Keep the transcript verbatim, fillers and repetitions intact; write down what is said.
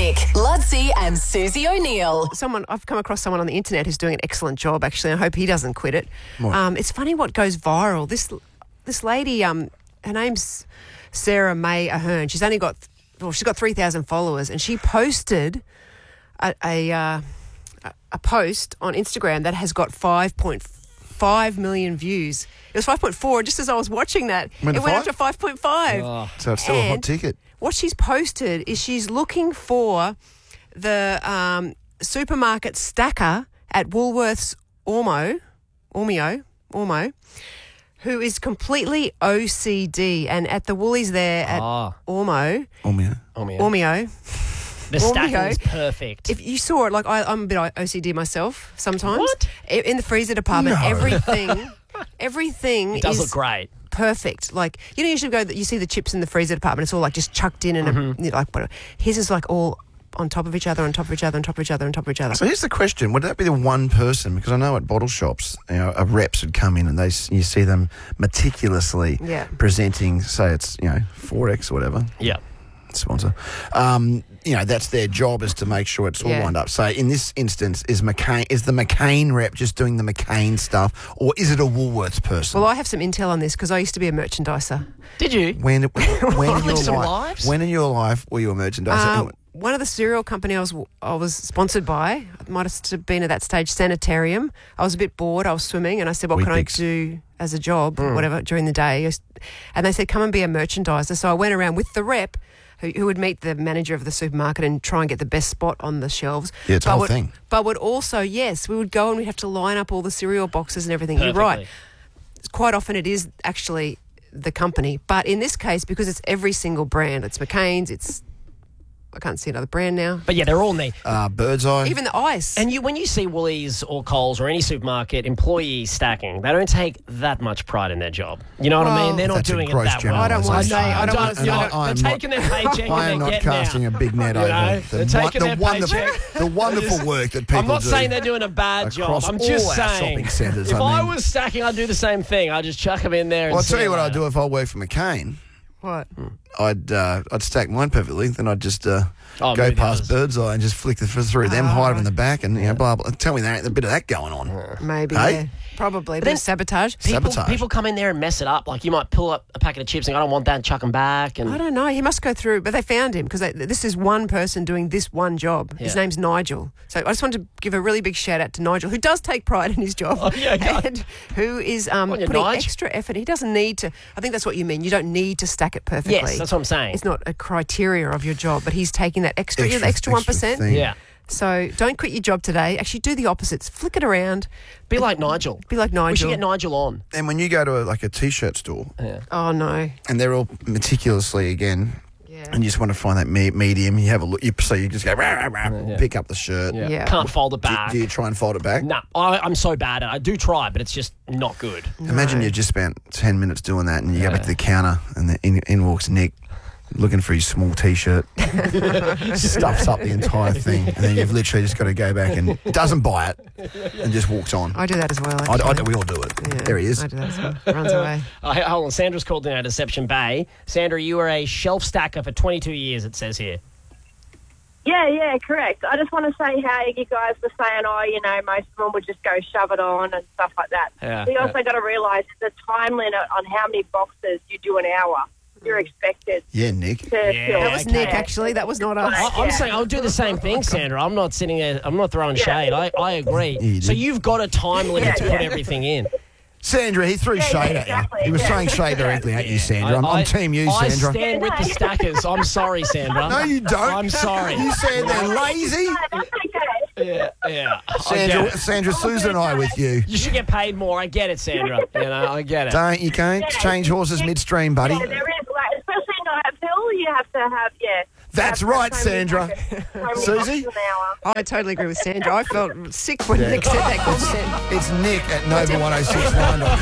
Nick, Ludsey and Susie O'Neill. Someone I've come across someone on the internet who's doing an excellent job. Actually, I hope he doesn't quit it. Um, it's funny what goes viral. This this lady, um, her name's Sarah May Ahern. She's only got well, she's got three thousand followers, and she posted a a, uh, a post on Instagram that has got five point five million views. It was five point four. Just as I was watching that, Went it to went five? up to five point five. Oh. So it's still a hot And ticket. What she's posted is she's looking for the um, supermarket stacker at Woolworths Ormo, Ormeo, Ormo, who is completely O C D. And at the Woolies there at Ah. Ormo, Oh, yeah. Oh, man. Ormeo, The Ormeo. stacking is perfect. if you saw it, like I, I'm a bit O C D myself sometimes. What? I- In the freezer department, No. everything, everything It does is look great. perfect. Like, you know, you should go, you see the chips in the freezer department, it's all like just chucked in and Mm-hmm. a, you know, like whatever. His is like all on top of each other, on top of each other, on top of each other, on top of each other. So here's the question. Would that be the one person? Because I know at bottle shops, you know, a reps would come in and they s- you see them meticulously Yeah. presenting, say it's, you know, four X or whatever, Yeah. sponsor. Um, you know, that's their job is to make sure it's all Yeah. lined up. So in this instance, is McCain, is the McCain rep just doing the McCain stuff, or is it a Woolworths person? Well, I have some intel on this because I used to be a merchandiser. Did you? when when in your Live some life, lives? when in your life were you a merchandiser? Uh, one of the cereal company I was I was sponsored by, it might have been at that stage, Sanitarium. I was a bit bored. I was swimming, and I said, "What can Weet-Bix. I do as a job, or whatever, during the day?" And they said, "Come and be a merchandiser." So I went around with the rep, who, who would meet the manager of the supermarket and try and get the best spot on the shelves. Yeah, it's a but whole would, thing. But would also, yes, we would go and we'd have to line up all the cereal boxes and everything. You're right. Perfectly. Quite often it is actually the company, but in this case, because it's every single brand, it's McCain's, it's I can't see another brand now. But yeah, they're all neat. uh, Bird's Eye. Even the ice. And you, when you see Woolies or Coles or any supermarket employees stacking, they don't take that much pride in their job. You know what I Well, mean? They're not that's a doing it gross that well. I don't want to generalisation. say. I don't don't- want to you say. know, I- I they're am not- taking their paycheck I am and not they're getting casting out. a big net You over know, the, they're won- taking the their wonderful, paycheck. the wonderful work that people I'm not do. saying they're doing a bad job. across I'm just all our saying. shopping centres, If I I, mean. was stacking, I'd do the same thing. I'd just chuck them in there. Well, I'll and tell see you what I'd later. do if I worked for McCain. What? I'd uh, I'd stack mine perfectly, then I'd just uh, Oh, go maybe past others. Bird's Eye and just flick the through them, hide them in the back, and you know, blah blah. Tell me there ain't a bit of that going on. Maybe. Hey? Yeah. Probably. But then- then sabotage. People, Sabotage. people come in there and mess it up. Like you might pull up a packet of chips and go, I don't want that, and chuck them back. And I don't know. He must go through, but they found him because this is one person doing this one job. His Yeah. name's Nigel. So I just want to give a really big shout out to Nigel, who does take pride in his job, Oh, yeah, go. and who is um, On your putting Nige. extra effort. He doesn't need to. I think that's what you mean. You don't need to stack it perfectly. yes, that's what I'm saying. It's not a criteria of your job, but he's taking that extra, Extra- the extra one extra percent. thing. Yeah. So don't quit your job today. Actually, do the opposites. Flick it around. Be like Nigel. Be like We should Nigel. get Nigel on. And when you go to a, like a t-shirt store, Oh no. and they're all meticulously again, Yeah. and you just want to find that me- medium, you have a look. You, so you just go rah, rah, rah, pick up the shirt. Yeah. Yeah. Can't fold it Do, back. do you try and fold it back? No, I, I'm so bad at it. I do try, but it's just not good. Imagine you just spent ten minutes doing that, and you go back to the counter, and the, in, in walks Nick, looking for his small t-shirt, stuffs up the entire thing, and then you've literally just got to go back and doesn't buy it, and just walks on. I do that as well. I, Actually. I, we all do it. Yeah, There he is. I do that as well. Runs away. Uh, hey, hold on, Sandra's called in at Deception Bay. Sandra, you were a shelf stacker for twenty-two years, it says here. Yeah, yeah, correct. I just want to say how you guys were saying, oh, you know, most of them would just go shove it on and stuff like that. Yeah, you also yeah. got to realise the time limit on how many boxes you do an hour. You're expected Yeah, Nick. to Yeah. fill. That was okay. Nick, actually. That was not us. I, I'm Yeah. saying I'll do the same thing, Sandra. I'm not sitting there. I'm not throwing shade. I, I agree. you So did. you've got a time limit Yeah, to yeah. put everything in. Sandra, he threw Yeah, shade yeah, at you. exactly, He was yeah. throwing shade directly at you, Sandra. I'm, I- I'm team you, I Sandra. stand with the stackers. I'm sorry, Sandra. No, you don't. I'm sorry. You said they're lazy. No, that's okay. Yeah, yeah. I get Sandra, it. Sandra, Susan and I with you. You should get paid more. I get it, Sandra. You know, I get it. Don't you can't change horses midstream, buddy. Yeah, there is, like, especially in Nightfield, you have to have, yeah. That's you have to right, have so many Sandra. packets, so many Susie? boxes an hour. I totally agree with Sandra. I felt sick when Nick said that question. It's Nick at Nova one oh six nine.